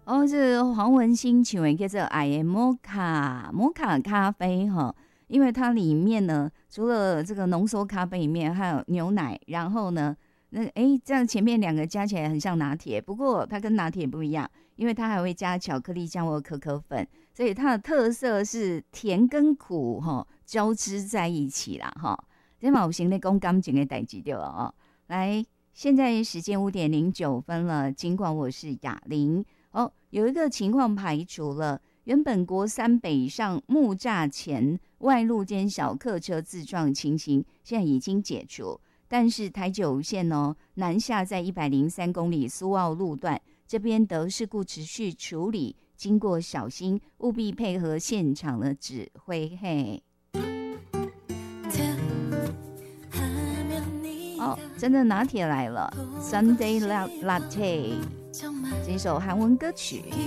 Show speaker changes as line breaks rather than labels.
哦，是黄文兴唱的叫做《I am Mocha》摩卡咖啡哈，因为它里面呢，除了这个浓缩咖啡里面还有牛奶，然后呢，这样前面两个加起来很像拿铁，不过它跟拿铁不一样，因为它还会加巧克力酱或可可粉，所以它的特色是甜跟苦哈交织在一起啦哈。这嘛有行的讲感情的代志对了哦。来，现在时间5:09了，尽管我是雅玲。哦，有一个情况排除了，原本国三北上木栅前外路间小客车自撞情形，现在已经解除。但是台九线南下在103公里苏澳路段这边的事故持续处理，经过小心，务必配合现场的指挥。嘿，真的拿铁来了 ，Sunday Latte 这首韩文歌曲。